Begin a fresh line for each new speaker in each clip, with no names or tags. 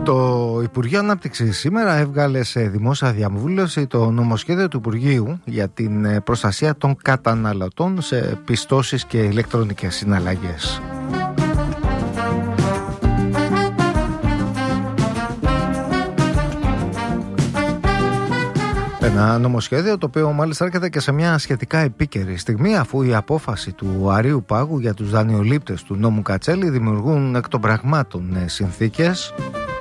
Το Υπουργείο Ανάπτυξης σήμερα έβγαλε σε δημόσια διαβούλευση το νομοσχέδιο του Υπουργείου για την προστασία των καταναλωτών σε πιστώσεις και ηλεκτρονικές συναλλαγές. Ένα νομοσχέδιο το οποίο μάλιστα έρχεται και σε μια σχετικά επίκαιρη στιγμή, αφού η απόφαση του Αρείου Πάγου για τους δανειολήπτες του νόμου Κατσέλη δημιουργούν εκ των πραγμάτων συνθήκες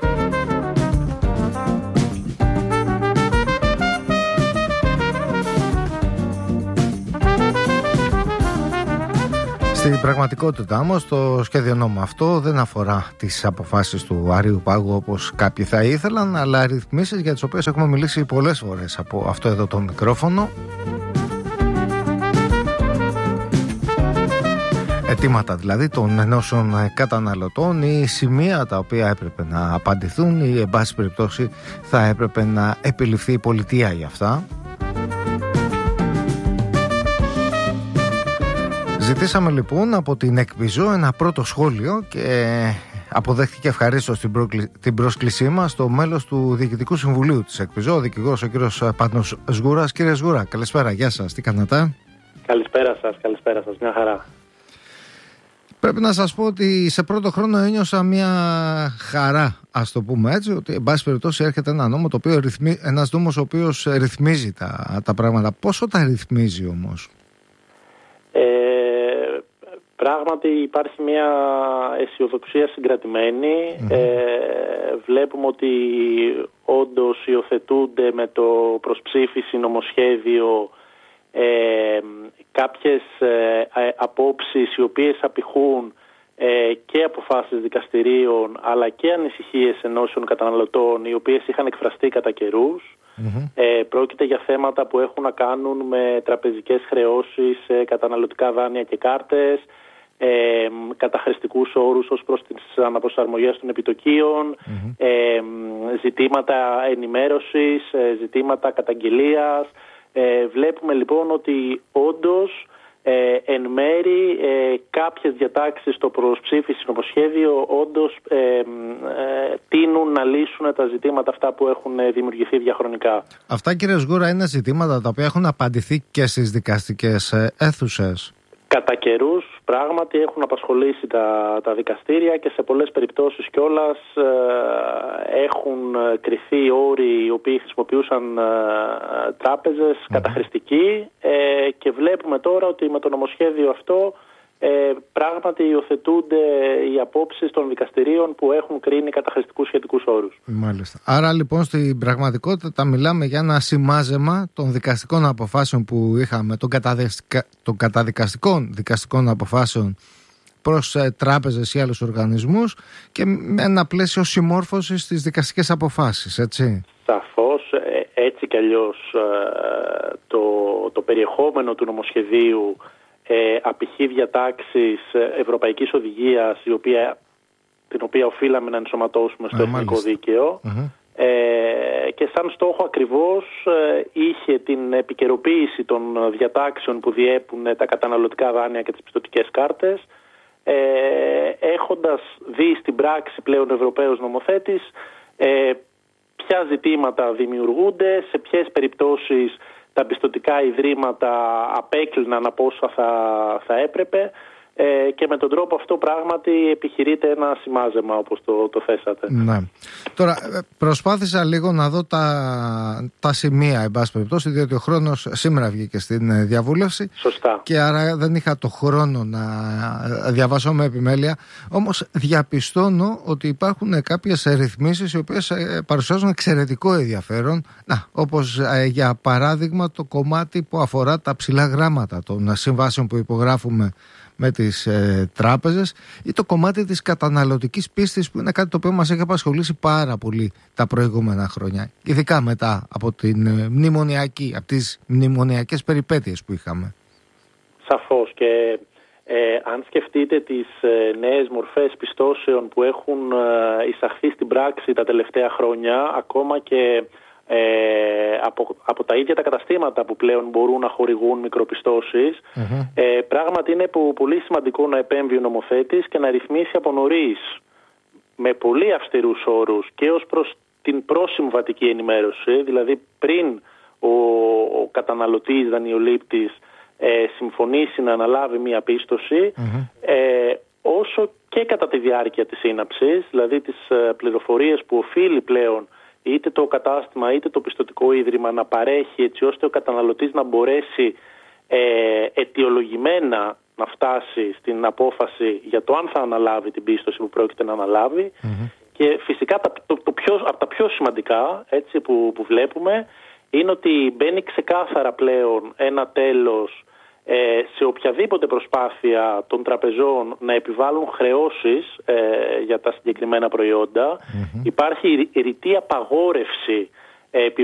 Στην πραγματικότητα όμως το σχέδιο νόμου αυτό δεν αφορά τις αποφάσεις του Αρείου Πάγου όπως κάποιοι θα ήθελαν, αλλά ρυθμίσεις για τις οποίες έχουμε μιλήσει πολλές φορές από αυτό εδώ το μικρόφωνο. Αιτήματα δηλαδή των ενώσεων καταναλωτών ή σημεία τα οποία έπρεπε να απαντηθούν ή εν πάση περιπτώσει θα έπρεπε να επιληφθεί η πολιτεία για αυτά. Ζητήσαμε λοιπόν από την ΕΚΠΙΖΟ ένα πρώτο σχόλιο και αποδέχτηκε ευχαρίστως την πρόσκλησή μας στο μέλος του Διοικητικού Συμβουλίου της ΕΚΠΙΖΟ, ο δικηγόρος ο κύριος Πάνος Σγούρας. Κύριε Σγούρα, καλησπέρα, γεια σας, τι κάνετε?
Καλησπέρα σας, μια χαρά.
Πρέπει να σας πω ότι σε πρώτο χρόνο ένιωσα μια χαρά, ας το πούμε έτσι, ότι εν πάση περιπτώσει έρχεται ένας νόμος ο οποίος ρυθμίζει τα πράγματα. Πόσο τα ρυθμίζει όμως?
Πράγματι υπάρχει μια αισιοδοξία συγκρατημένη. Βλέπουμε ότι όντως υιοθετούνται με το προσψήφιση νομοσχέδιο κάποιες απόψεις οι οποίες απηχούν και αποφάσεις δικαστηρίων αλλά και ανησυχίες ενώσεων καταναλωτών οι οποίες είχαν εκφραστεί κατά καιρούς. Πρόκειται για θέματα που έχουν να κάνουν με τραπεζικές χρεώσεις, καταναλωτικά δάνεια και κάρτες, καταχρηστικούς όρους ως προς τις αναπροσαρμογές των επιτοκίων, ζητήματα ενημέρωσης, ζητήματα καταγγελίας. Βλέπουμε λοιπόν ότι όντως εν μέρη κάποιες διατάξεις στο προσψήφιση νομοσχέδιο όντως τείνουν να λύσουν τα ζητήματα αυτά που έχουν δημιουργηθεί διαχρονικά.
Αυτά, κύριε Σγούρα, είναι ζητήματα τα οποία έχουν απαντηθεί και στις δικαστικές αίθουσες?
Κατά καιρούς πράγματι έχουν απασχολήσει τα δικαστήρια και σε πολλές περιπτώσεις κιόλας έχουν κριθεί όροι οι οποίοι χρησιμοποιούσαν τράπεζες καταχρηστικοί και βλέπουμε τώρα ότι με το νομοσχέδιο αυτό πράγματι υιοθετούνται οι απόψεις των δικαστηρίων που έχουν κρίνει καταχρηστικούς σχετικούς όρους. Μάλιστα.
Άρα λοιπόν στην πραγματικότητα μιλάμε για ένα σημάζεμα των δικαστικών αποφάσεων που είχαμε, των καταδικαστικών δικαστικών αποφάσεων προς τράπεζες ή άλλους οργανισμούς και με ένα πλαίσιο συμμόρφωσης στις δικαστικές αποφάσεις, έτσι.
Σαφώς, έτσι κι αλλιώς το περιεχόμενο του νομοσχεδίου απηχεί διατάξεις ευρωπαϊκής οδηγίας την οποία οφείλαμε να ενσωματώσουμε στο εθνικό δίκαιο και σαν στόχο ακριβώς είχε την επικαιροποίηση των διατάξεων που διέπουν τα καταναλωτικά δάνεια και τις πιστωτικές κάρτες, έχοντας δει στην πράξη πλέον ο Ευρωπαίος νομοθέτης ποια ζητήματα δημιουργούνται, σε ποιες περιπτώσεις τα πιστωτικά ιδρύματα απέκλειναν από όσα θα έπρεπε και με τον τρόπο αυτό πράγματι επιχειρείται ένα σημάζεμα όπως το θέσατε.
Ναι. Τώρα προσπάθησα λίγο να δω τα σημεία εν πάση περιπτώσει, διότι ο χρόνος σήμερα βγήκε στην διαβούλευση.
Σωστά.
Και άρα δεν είχα το χρόνο να διαβάσω με επιμέλεια. Όμως διαπιστώνω ότι υπάρχουν κάποιες ρυθμίσεις οι οποίες παρουσιάζουν εξαιρετικό ενδιαφέρον. Όπως για παράδειγμα το κομμάτι που αφορά τα ψηλά γράμματα των συμβάσεων που υπογράφουμε με τις τράπεζες ή το κομμάτι της καταναλωτικής πίστης που είναι κάτι το οποίο μας έχει απασχολήσει πάρα πολύ τα προηγούμενα χρόνια, ειδικά μετά από από τις μνημονιακές περιπέτειες που είχαμε.
Σαφώς, και αν σκεφτείτε τις νέες μορφές πιστώσεων που έχουν εισαχθεί στην πράξη τα τελευταία χρόνια, ακόμα και από τα ίδια τα καταστήματα που πλέον μπορούν να χορηγούν μικροπιστώσεις, πράγματι είναι πολύ σημαντικό να επέμβει ο νομοθέτης και να ρυθμίσει από νωρίς με πολύ αυστηρούς όρους και ως προς την προσυμβατική ενημέρωση, δηλαδή πριν ο καταναλωτής δανειολήπτης συμφωνήσει να αναλάβει μία πίστοση, όσο και κατά τη διάρκεια της σύναψης, δηλαδή τις πληροφορίες που οφείλει πλέον είτε το κατάστημα είτε το πιστωτικό ίδρυμα να παρέχει, έτσι ώστε ο καταναλωτής να μπορέσει αιτιολογημένα να φτάσει στην απόφαση για το αν θα αναλάβει την πίστοση που πρόκειται να αναλάβει. Και φυσικά από τα πιο σημαντικά, έτσι, που βλέπουμε είναι ότι μπαίνει ξεκάθαρα πλέον ένα τέλος σε οποιαδήποτε προσπάθεια των τραπεζών να επιβάλλουν χρεώσεις για τα συγκεκριμένα προϊόντα. Υπάρχει ρητή απαγόρευση